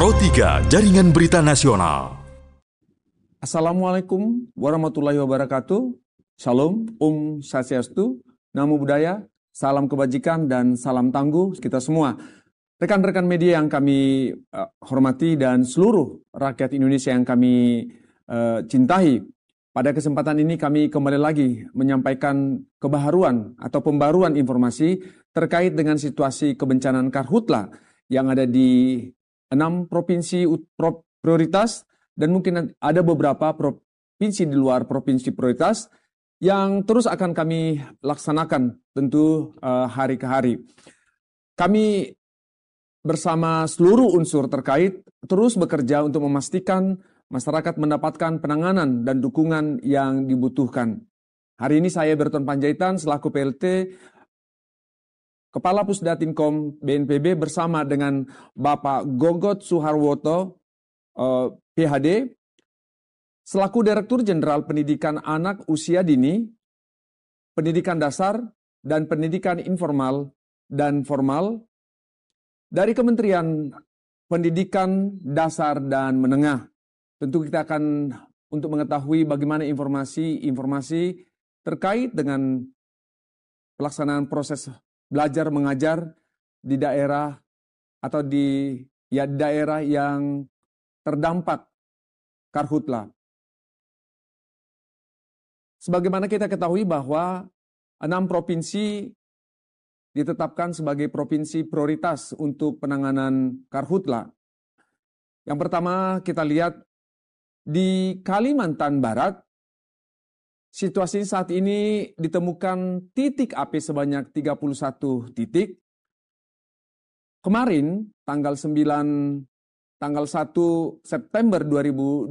Pro 3 Jaringan Berita Nasional. Assalamualaikum warahmatullahi wabarakatuh. Shalom, Swastiastu, Namo Buddhaya, salam kebajikan dan salam tangguh kita semua. Rekan-rekan media yang kami hormati dan seluruh rakyat Indonesia yang kami cintai. Pada kesempatan ini kami kembali lagi menyampaikan kebaharuan atau pembaruan informasi terkait dengan situasi kebencanaan Karhutla yang ada di 6 provinsi prioritas dan mungkin ada beberapa provinsi di luar provinsi prioritas yang terus akan kami laksanakan tentu hari ke hari. Kami bersama seluruh unsur terkait terus bekerja untuk memastikan masyarakat mendapatkan penanganan dan dukungan yang dibutuhkan. Hari ini saya Berton Panjaitan selaku PLT Kepala Pusdatinkom BNPB bersama dengan Bapak Gogot Suharwoto, PhD, selaku Direktur Jenderal Pendidikan Anak Usia Dini, Pendidikan Dasar, dan Pendidikan Informal dan Formal dari Kementerian Pendidikan Dasar dan Menengah. Tentu kita akan untuk mengetahui bagaimana informasi terkait dengan pelaksanaan proses belajar mengajar di daerah atau di daerah yang terdampak Karhutla. Sebagaimana kita ketahui bahwa 6 provinsi ditetapkan sebagai provinsi prioritas untuk penanganan Karhutla. Yang pertama kita lihat di Kalimantan Barat, situasi saat ini ditemukan titik api sebanyak 31 titik. Kemarin tanggal 1 September 2026,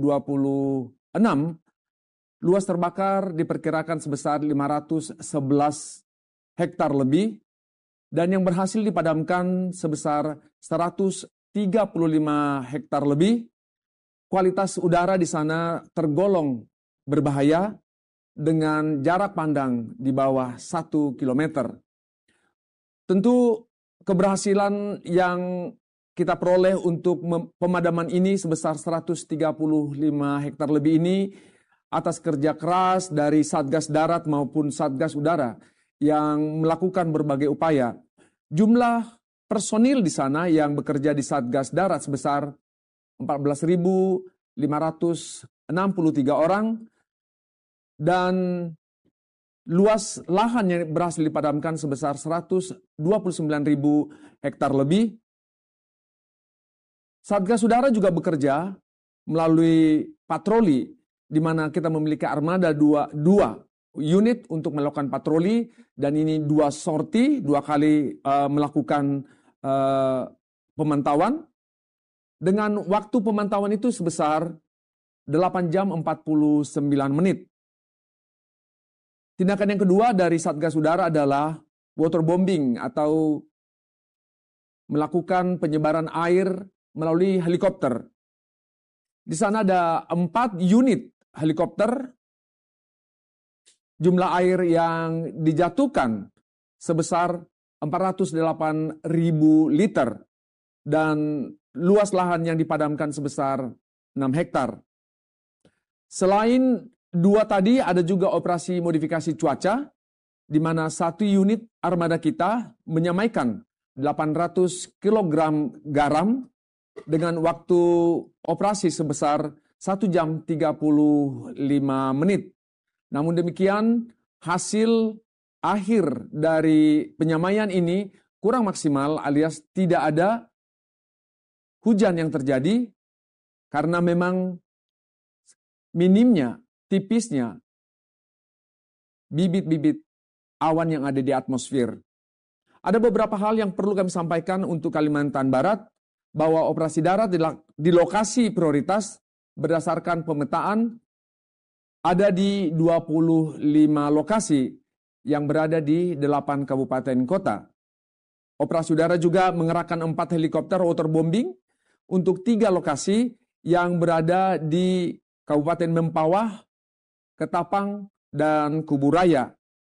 luas terbakar diperkirakan sebesar 511 hektar lebih dan yang berhasil dipadamkan sebesar 135 hektar lebih. Kualitas udara di sana tergolong berbahaya dengan jarak pandang di bawah 1 km. Tentu keberhasilan yang kita peroleh untuk pemadaman ini sebesar 135 hektar lebih ini atas kerja keras dari Satgas Darat maupun Satgas Udara yang melakukan berbagai upaya. Jumlah personil di sana yang bekerja di Satgas Darat sebesar 14.563 orang dan luas lahan yang berhasil dipadamkan sebesar 129.000 hektar lebih. Satgas Udara juga bekerja melalui patroli, di mana kita memiliki armada dua unit untuk melakukan patroli, dan ini 2 sorti, 2 kali melakukan pemantauan. Dengan waktu pemantauan itu sebesar 8 jam 49 menit. Tindakan yang kedua dari Satgas Udara adalah waterbombing atau melakukan penyebaran air melalui helikopter. Di sana ada 4 unit helikopter. Jumlah air yang dijatuhkan sebesar 408.000 liter dan luas lahan yang dipadamkan sebesar 6 hektar. Selain 2 tadi, ada juga operasi modifikasi cuaca, di mana 1 unit armada kita menyamaikan 800 kg garam dengan waktu operasi sebesar 1 jam 35 menit. Namun demikian, hasil akhir dari penyamaian ini kurang maksimal alias tidak ada hujan yang terjadi karena memang minimnya, tipisnya bibit-bibit awan yang ada di atmosfer. Ada beberapa hal yang perlu kami sampaikan untuk Kalimantan Barat, bahwa operasi darat di lokasi prioritas berdasarkan pemetaan ada di 25 lokasi yang berada di 8 kabupaten kota. Operasi udara juga mengerahkan 4 helikopter waterbombing untuk 3 lokasi yang berada di Kabupaten Mempawah, Ketapang, dan Kuburaya.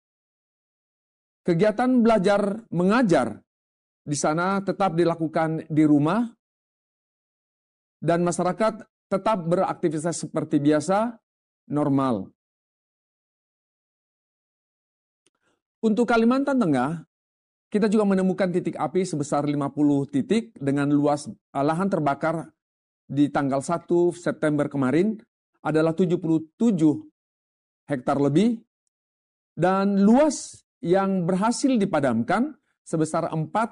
Kegiatan belajar mengajar di sana tetap dilakukan di rumah dan masyarakat tetap beraktivitas seperti biasa, normal. Untuk Kalimantan Tengah, kita juga menemukan titik api sebesar 50 titik dengan luas lahan terbakar di tanggal 1 September kemarin adalah 77 hektar lebih, dan luas yang berhasil dipadamkan sebesar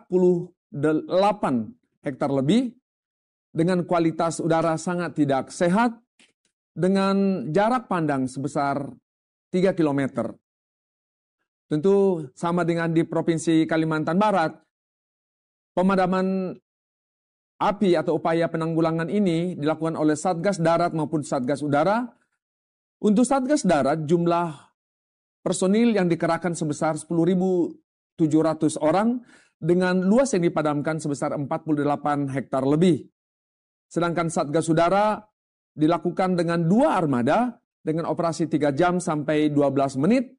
48 hektar lebih dengan kualitas udara sangat tidak sehat dengan jarak pandang sebesar 3 km. Tentu sama dengan di Provinsi Kalimantan Barat, pemadaman api atau upaya penanggulangan ini dilakukan oleh Satgas Darat maupun Satgas Udara. Untuk Satgas Darat, jumlah personil yang dikerahkan sebesar 10.700 orang dengan luas yang dipadamkan sebesar 48 hektar lebih. Sedangkan Satgas Udara dilakukan dengan 2 armada dengan operasi 3 jam sampai 12 menit.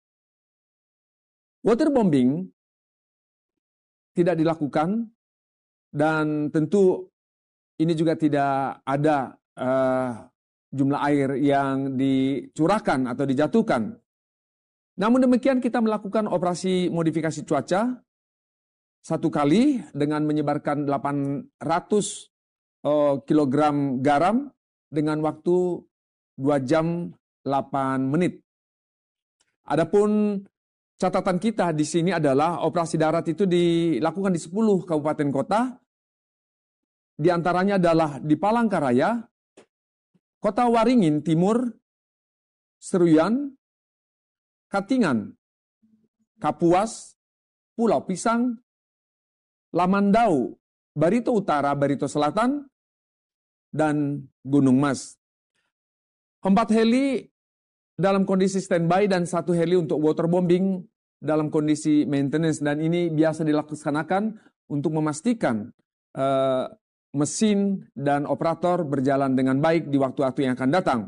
Waterbombing tidak dilakukan dan tentu ini juga tidak ada jumlah air yang dicurahkan atau dijatuhkan. Namun demikian kita melakukan operasi modifikasi cuaca 1 kali dengan menyebarkan 800 kilogram garam dengan waktu 2 jam 8 menit. Adapun catatan kita di sini adalah operasi darat itu dilakukan di 10 kabupaten kota. Di antaranya adalah di Palangkaraya, Kota Waringin Timur, Seruyan, Katingan, Kapuas, Pulau Pisang, Lamandau, Barito Utara, Barito Selatan, dan Gunung Mas. 4 heli dalam kondisi standby dan 1 heli untuk waterbombing dalam kondisi maintenance, dan ini biasa dilaksanakan untuk memastikan mesin dan operator berjalan dengan baik di waktu-waktu yang akan datang.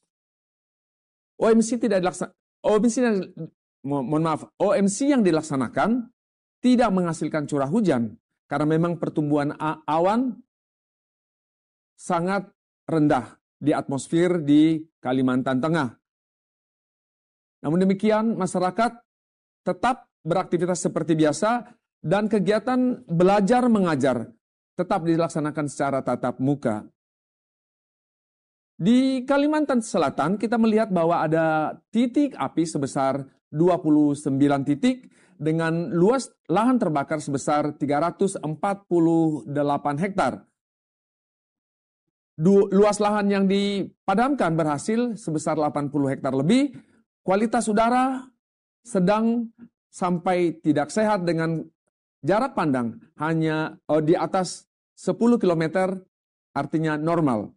OMC yang dilaksanakan tidak menghasilkan curah hujan karena memang pertumbuhan awan sangat rendah di atmosfer di Kalimantan Tengah. Namun demikian, masyarakat tetap beraktivitas seperti biasa dan kegiatan belajar mengajar tetap dilaksanakan secara tatap muka. Di Kalimantan Selatan kita melihat bahwa ada titik api sebesar 29 titik dengan luas lahan terbakar sebesar 348 hektar. Luas lahan yang dipadamkan berhasil sebesar 80 hektar lebih. Kualitas udara sedang sampai tidak sehat dengan jarak pandang hanya di atas 10 km, artinya normal.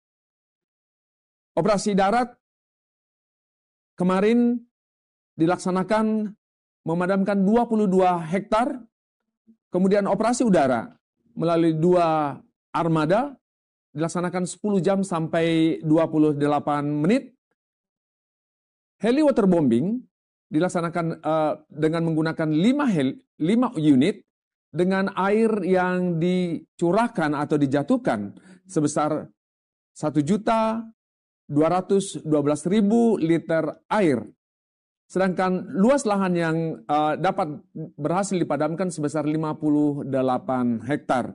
Operasi darat kemarin dilaksanakan memadamkan 22 hektar, kemudian operasi udara melalui 2 armada dilaksanakan 10 jam sampai 28 menit. Heli waterbombing dilaksanakan dengan menggunakan 5 unit dengan air yang dicurahkan atau dijatuhkan sebesar 1.212.000 liter air. Sedangkan luas lahan yang dapat berhasil dipadamkan sebesar 58 hektar.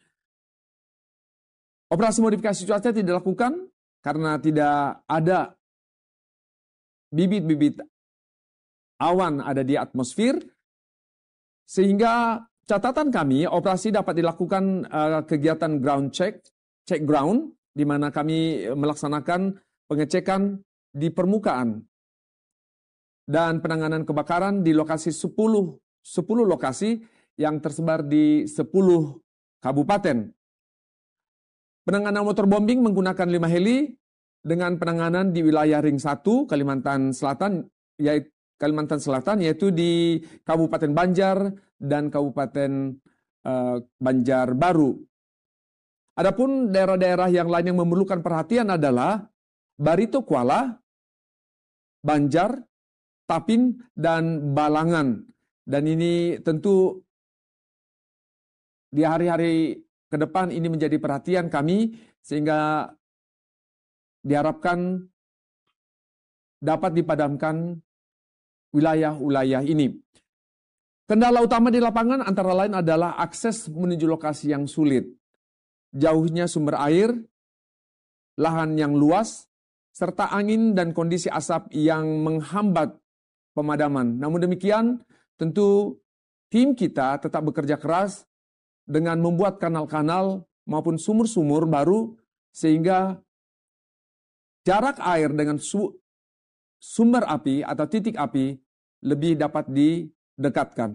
Operasi modifikasi cuaca tidak dilakukan karena tidak ada bibit-bibit awan ada di atmosfer, sehingga catatan kami operasi dapat dilakukan kegiatan ground check ground, di mana kami melaksanakan pengecekan di permukaan dan penanganan kebakaran di lokasi 10 lokasi yang tersebar di 10 kabupaten. Penanganan waterbombing menggunakan 5 heli dengan penanganan di wilayah Ring 1 Kalimantan Selatan, yaitu di Kabupaten Banjar dan Kabupaten Banjarbaru. Adapun daerah-daerah yang lain yang memerlukan perhatian adalah Barito Kuala, Banjar, Tapin, dan Balangan. Dan ini tentu di hari-hari ke depan ini menjadi perhatian kami sehingga diharapkan dapat dipadamkan wilayah-wilayah ini. Kendala utama di lapangan antara lain adalah akses menuju lokasi yang sulit, jauhnya sumber air, lahan yang luas, serta angin dan kondisi asap yang menghambat pemadaman. Namun demikian, tentu tim kita tetap bekerja keras dengan membuat kanal-kanal maupun sumur-sumur baru sehingga jarak air dengan sumber api atau titik api lebih dapat didekatkan.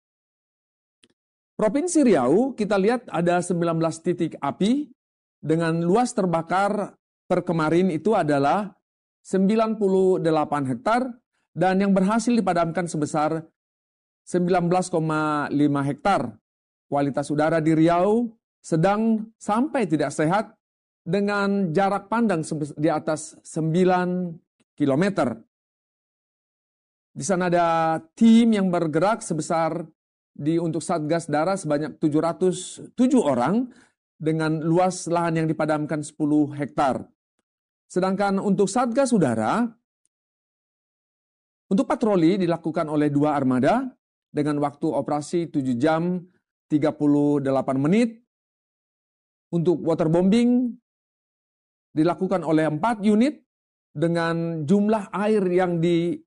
Provinsi Riau kita lihat ada 19 titik api dengan luas terbakar per kemarin itu adalah 98 hektar dan yang berhasil dipadamkan sebesar 19,5 hektar. Kualitas udara di Riau sedang sampai tidak sehat dengan jarak pandang di atas 9 kilometer. Di sana ada tim yang bergerak sebesar untuk Satgas Darat sebanyak 707 orang dengan luas lahan yang dipadamkan 10 hektar. Sedangkan untuk Satgas Udara, untuk patroli dilakukan oleh 2 armada dengan waktu operasi 7 jam 38 menit. Untuk waterbombing dilakukan oleh 4 unit dengan jumlah air yang